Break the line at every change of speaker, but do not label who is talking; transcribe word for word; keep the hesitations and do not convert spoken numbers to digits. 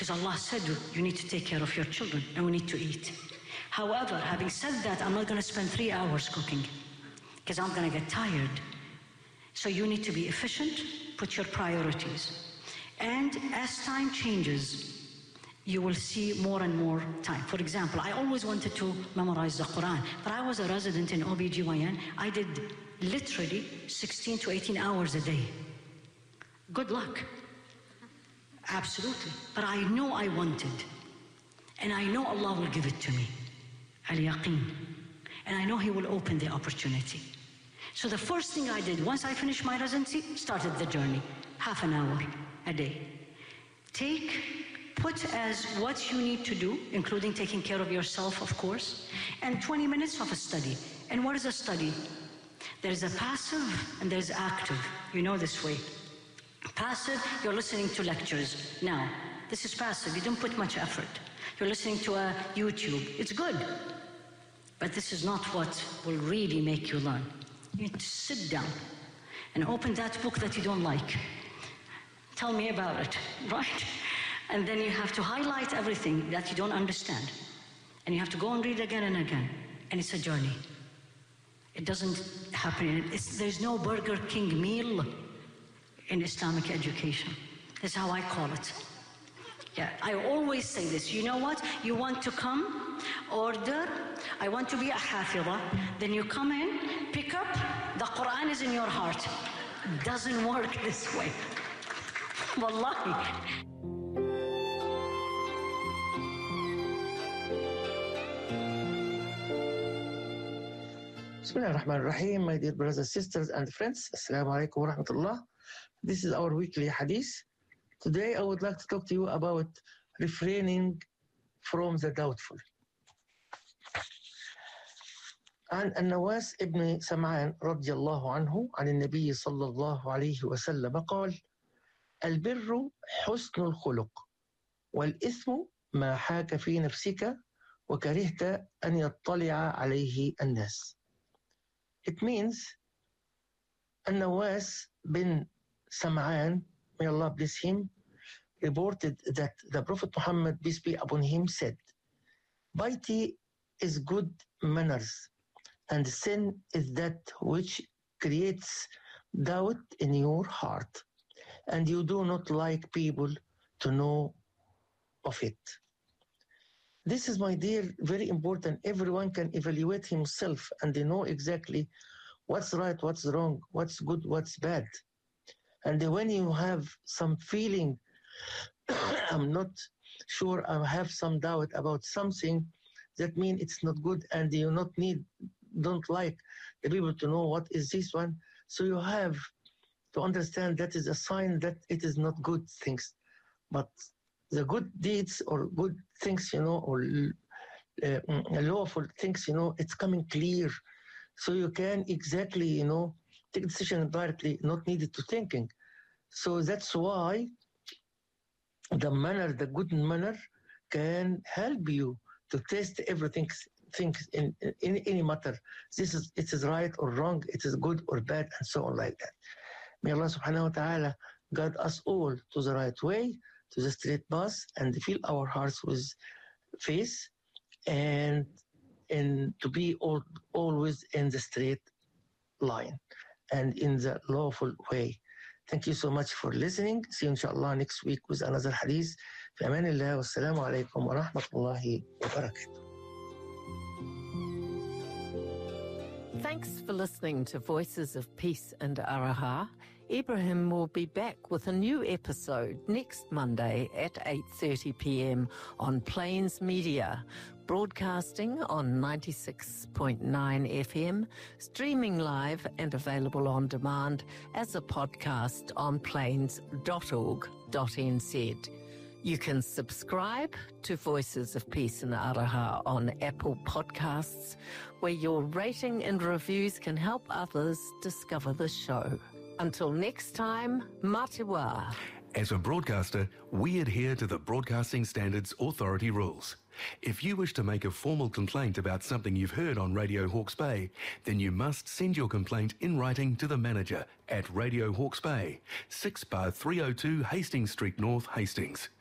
because Allah said you need to take care of your children and we need to eat. However, having said that, I'm not going to spend three hours cooking because I'm going to get tired. So you need to be efficient, put your priorities. And as time changes, you will see more and more time. For example, I always wanted to memorize the Quran, but I was a resident in O B G Y N. I did literally sixteen to eighteen hours a day. Good luck. Absolutely. But I know I wanted. And I know Allah will give it to me. Al-yaqeen. And I know He will open the opportunity. So the first thing I did, once I finished my residency, started the journey. Half an hour a day. Take, put as what you need to do, including taking care of yourself, of course, and twenty minutes of a study. And what is a study? There's a passive and there's active. You know this way. Passive, you're listening to lectures. Now, this is passive. You don't put much effort. You're listening to a YouTube. It's good. But this is not what will really make you learn. You need to sit down and open that book that you don't like. Tell me about it, right? And then you have to highlight everything that you don't understand. And you have to go and read again and again. And it's a journey. It doesn't happen. It's, there's no Burger King meal in Islamic education. That's how I call it. Yeah, I always say this. You know what? You want to come, order, I want to be a hafidha. Then you come in, pick up, the Quran is in your heart. It doesn't work this way. Wallahi.
Bismillah ar-Rahman ar-Rahim, my dear brothers, sisters, and friends. Assalamu alaikum wa rahmatullah. This is our weekly hadith. Today I would like to talk to you about refraining from the doubtful. عن النواس ابن سمعان رضي الله عنه عن النبي صلى الله عليه وسلم قال: البر حسن الخلق والإثم ما حاك في نفسك وكرهت أن يطلع عليه الناس. It means النواس bin Sam'an, may Allah bless him, reported that the Prophet Muhammad, peace be upon him, said, piety is good manners, and sin is that which creates doubt in your heart, and you do not like people to know of it. This is, my dear, very important. Everyone can evaluate himself and they know exactly what's right, what's wrong, what's good, what's bad. And when you have some feeling, I'm not sure, I have some doubt about something, that means it's not good, and you not need, don't like the people to know what is this one. So you have to understand that is a sign that it is not good things. But the good deeds or good things, you know, or uh, lawful things, you know, it's coming clear. So you can exactly, you know, take a decision directly, not needed to thinking. So that's why the manner, the good manner, can help you to test everything, things in, in any matter. This is, it is right or wrong, it is good or bad, and so on like that. May Allah subhanahu wa ta'ala guide us all to the right way, to the straight path, and fill our hearts with faith, and and to be all, always in the straight line and in the lawful way. Thank you so much for listening. See you inshallah next week with another hadith. في أمان الله والسلام عليكم ورحمة الله وبركاته.
Thanks for listening to Voices of Peace and Araha. Ibrahim will be back with a new episode next Monday at eight thirty p.m. on Plains Media, broadcasting on ninety-six point nine F M, streaming live and available on demand as a podcast on plains dot org dot n z. You can subscribe to Voices of Peace and Araha on Apple Podcasts, where your rating and reviews can help others discover the show. Until next time, Matiwa.
As a broadcaster, we adhere to the Broadcasting Standards Authority rules. If you wish to make a formal complaint about something you've heard on Radio Hawke's Bay, then you must send your complaint in writing to the manager at Radio Hawke's Bay, six bar three oh two Hastings Street North, Hastings.